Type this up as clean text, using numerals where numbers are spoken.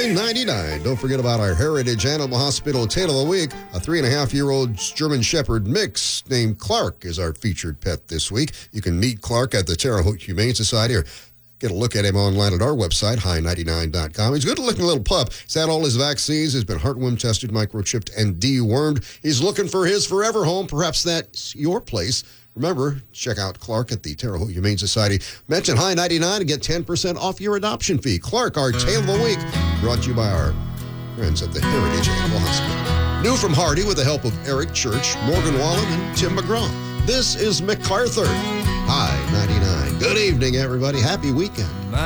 Hi-99. Don't forget about our Heritage Animal Hospital Tale of the Week. A 3.5-year-old German Shepherd mix named Clark is our featured pet this week. You can meet Clark at the Terre Haute Humane Society or get a look at him online at our website, hi99.com. He's a good-looking little pup. He's had all his vaccines, has been heartworm tested, microchipped, and dewormed. He's looking for his forever home. Perhaps that's your place. Remember, check out Clark at the Terre Haute Humane Society. Mention Hi99 and get 10% off your adoption fee. Clark, our Tale of the Week, brought to you by our friends at the Heritage Animal Hospital. New from Hardy with the help of Eric Church, Morgan Wallen, and Tim McGraw. This is MacArthur. Hi-99. Good evening, everybody. Happy weekend.